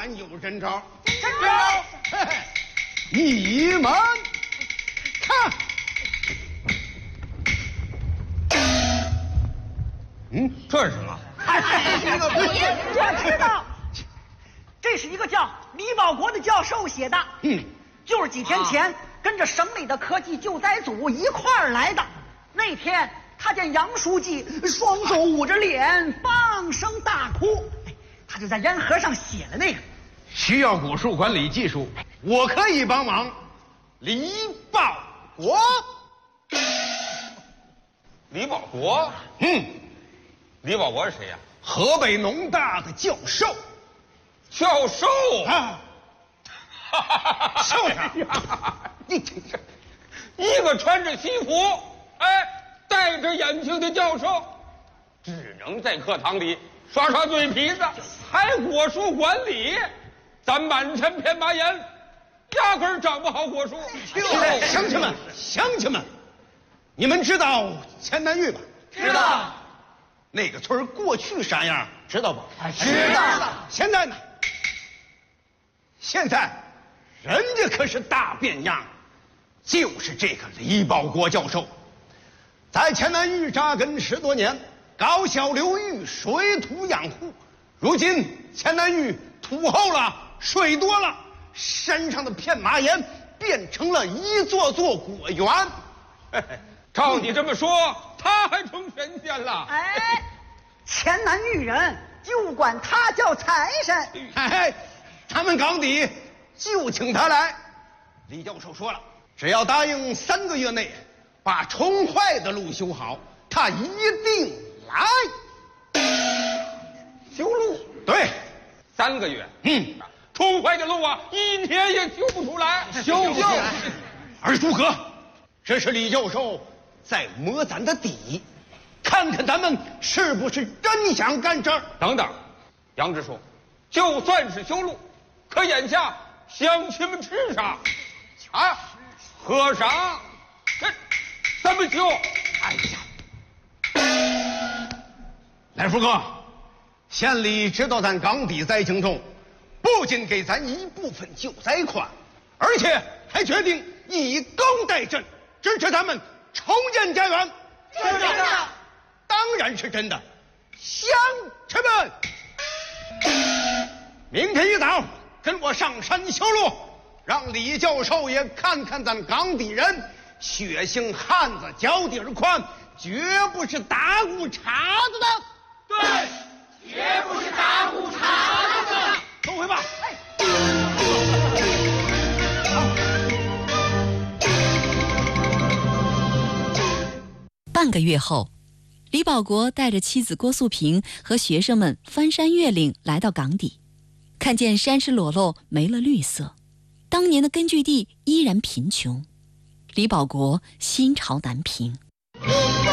然有真招。 真招！ 嘿嘿，你们看， 这是什么？ 我知道，这是一个叫李保国的教授写的。就是几天前跟着省里的科技救灾组一块儿来的。那天他见杨书记双手捂着脸放声大哭，他就在烟盒上写了那个。 需要果树管理技术，我可以帮忙。李保国， 李保国？李保国是谁呀？ 河北农大的教授。 教授啊！校长， 你这是一个穿着西服，戴着眼镜的教授，只能在课堂里耍耍嘴皮子，还果树管理，咱满山遍马眼，压根儿长不好果树。 乡亲们，乡亲们，你们知道钱南峪吧？ 知道。 那个村过去啥样？知道不？ 知道。 现在呢？现在人家可是大变样，就是这个李保国教授，在钱南峪扎根10多年，高效流域，水土养护。如今钱南峪土厚了，水多了，山上的片麻岩变成了一座座果园。 照你这么说，他还成神仙了？ 钱南峪人就管他叫财神。 他们岗底就请他来。李教授说了，只要答应3个月内把冲坏的路修好，他一定来修路。 对 ，3个月。冲坏的路啊，1天也修不出来。修。 而如何？这是李教授在摸咱的底，看看咱们是不是真想干这儿。 等等，杨支书，就算是修路，可眼下乡亲们吃啥？喝啥？这怎么修？ 来福哥，县里知道咱岗底灾情重，不仅给咱一部分救灾款，而且还决定以工代赈，支持咱们重建家园。 是真的？ 当然是真的。乡亲们，明天一早跟我上山修路，让李教授也看看咱岗底人，血性汉子，脚底儿宽，绝不是打鼓茬子的。 对，绝不是打鼓茬子的。 走回吧。 半个月后，李保国带着妻子郭素萍和学生们翻山越岭来到岗底，看见山石裸露，没了绿色，当年的根据地依然贫穷，李保国心潮难平。